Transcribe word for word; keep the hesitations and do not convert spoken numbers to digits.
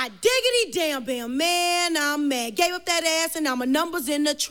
Hot diggity damn bam, man, I'm mad. Gave up that ass and now my number's in the trash.